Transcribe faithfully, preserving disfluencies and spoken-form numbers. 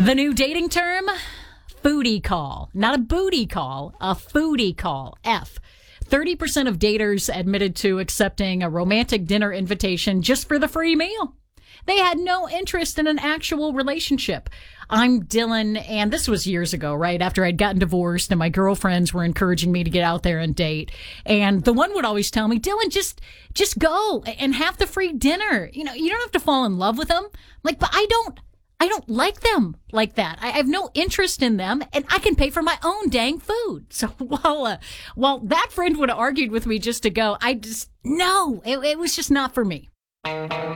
The new dating term, foodie call. Not a booty call, a foodie call, F. thirty percent of daters admitted to accepting a romantic dinner invitation just for the free meal. They had no interest in an actual relationship. I'm Dylan, and this was years ago, right after I'd gotten divorced and my girlfriends were encouraging me to get out there and date. And the one would always tell me, Dylan, just just go and have the free dinner. You know, you don't have to fall in love with them. Like, but I don't. I don't like them like that. I have no interest in them, and I can pay for my own dang food. So while uh, while that friend would have argued with me just to go, I just, no, it, it was just not for me.